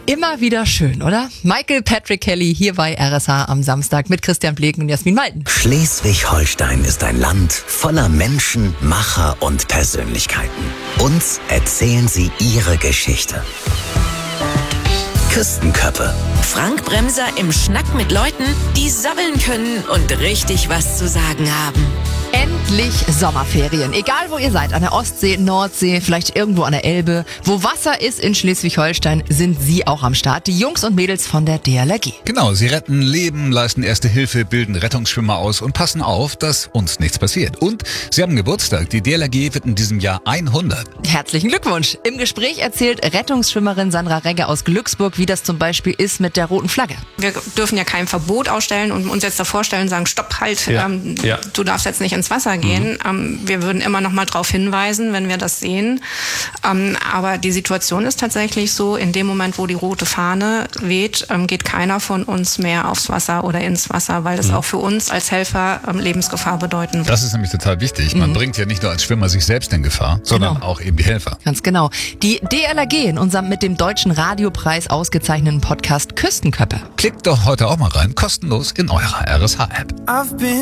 Immer wieder schön, oder? Michael Patrick Kelly hier bei RSH am Samstag mit Christian Bleken und Jasmin Malten. Schleswig-Holstein ist ein Land voller Menschen, Macher und Persönlichkeiten. Uns erzählen sie ihre Geschichte. Küstenköppe. Frank Bremser im Schnack mit Leuten, die sabbeln können und richtig was zu sagen haben. Endlich Sommerferien. Egal wo ihr seid, an der Ostsee, Nordsee, vielleicht irgendwo an der Elbe. Wo Wasser ist in Schleswig-Holstein, sind sie auch am Start. Die Jungs und Mädels von der DLRG. Genau, sie retten Leben, leisten Erste Hilfe, bilden Rettungsschwimmer aus und passen auf, dass uns nichts passiert. Und sie haben Geburtstag. Die DLRG wird in diesem Jahr 100. Herzlichen Glückwunsch. Im Gespräch erzählt Rettungsschwimmerin Sandra Regge aus Glücksburg, wie das zum Beispiel ist mit der roten Flagge. Wir dürfen ja kein Verbot ausstellen und uns jetzt davor stellen und sagen, stopp, halt, du darfst jetzt nicht ins Wasser gehen. Wir würden immer noch mal darauf hinweisen, wenn wir das sehen. Aber die Situation ist tatsächlich so, in dem Moment, wo die rote Fahne weht, geht keiner von uns mehr aufs Wasser oder ins Wasser, weil das auch für uns als Helfer Lebensgefahr bedeuten wird. Das ist nämlich total wichtig. Man bringt ja nicht nur als Schwimmer sich selbst in Gefahr, sondern auch eben die Helfer. Ganz genau. Die DLRG in unserem mit dem Deutschen Radiopreis ausgezeichneten Podcast Küstenköppe. Klickt doch heute auch mal rein, kostenlos in eurer RSH-App.